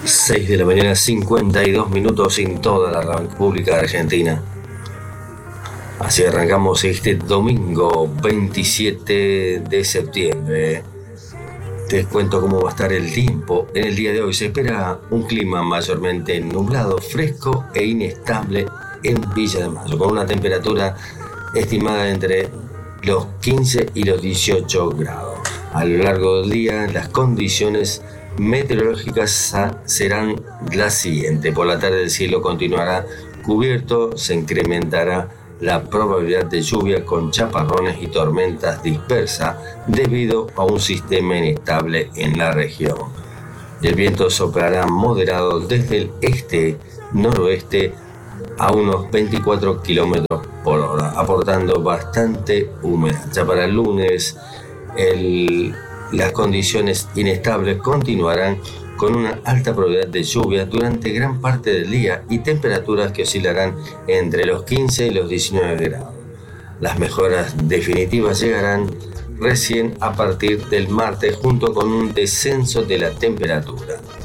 6 de la mañana, 52 minutos en toda la República Argentina. Así arrancamos este domingo 27 de septiembre. Te cuento cómo va a estar el tiempo. En el día de hoy se espera un clima mayormente nublado, fresco e inestable en Villa de Mayo, con una temperatura estimada entre los 15 y los 18 grados. A lo largo del día, las condiciones meteorológicas serán las siguientes. Por la tarde el cielo continuará cubierto, se incrementará la probabilidad de lluvia con chaparrones y tormentas dispersas debido a un sistema inestable en la región. El viento soplará moderado desde el este-noroeste a unos 24 kilómetros por hora, aportando bastante humedad. Ya para el lunes, las condiciones inestables continuarán con una alta probabilidad de lluvia durante gran parte del día y temperaturas que oscilarán entre los 15 y los 19 grados. Las mejoras definitivas llegarán recién a partir del martes junto con un descenso de la temperatura.